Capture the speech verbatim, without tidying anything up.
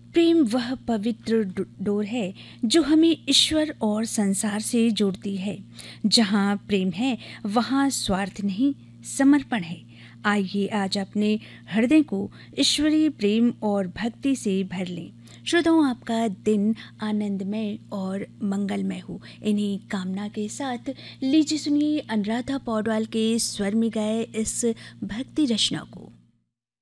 प्रेम वह पवित्र dough- door है जो हमें ईश्वर और संसार से जोड़ती है। जहाँ प्रेम है वहाँ स्वार्थ नहीं, समर्पण है। आइए आज अपने हृदय को ईश्वरीय प्रेम और भक्ति से भर लें। श्रोताओं, आपका दिन आनंदमय और मंगलमय हो। इन्हीं कामना के साथ लीजिए सुनिए अनुराधा पौडवाल के स्वर में गाए इस भक्ति रचना को।